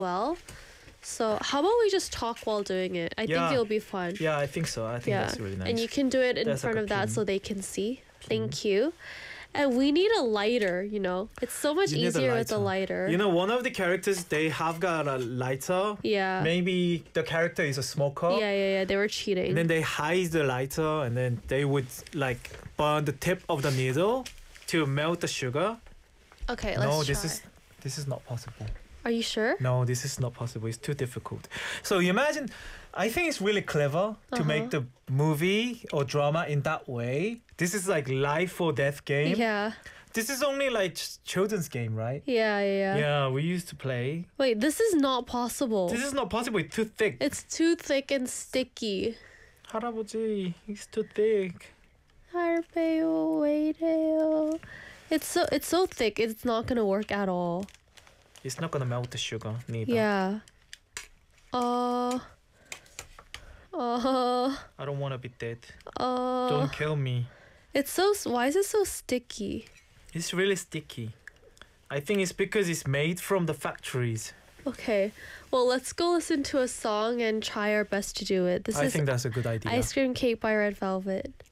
well. So how about we just talk while doing it? I think Yeah. it'll be fun. Yeah, I think so. I think Yeah. that's really nice. And you can do it in There's front like a of that pin. so they can see. Thank you. And we need a lighter, you know. It's so much You need a easier with a lighter. You know, one of the characters, they have got a lighter. Yeah. Maybe the character is a smoker. Yeah. They were cheating. And then they hide the lighter, and then they would like burn the tip of the needle to melt the sugar. Okay, let's No, try. this is not possible. Are you sure? No, this is not possible. It's too difficult. So you imagine, I think it's really clever to make the movie or drama in that way. This is like life or death game. Yeah. This is only like children's game, right? Yeah. Yeah, we used to play. Wait, this is not possible. This is not possible. It's too thick. It's too thick and sticky. 할아버지, it's too thick. 할배요, 왜이래요? It's so thick. It's not gonna work at all. It's not gonna melt the sugar neither. Yeah. I don't want to be dead. Don't kill me. It's so. Why is it so sticky? It's really sticky. I think it's because it's made from the factories. Okay. Well, let's go listen to a song and try our best to do it. This I is think that's a good idea. Ice Cream Cake by Red Velvet.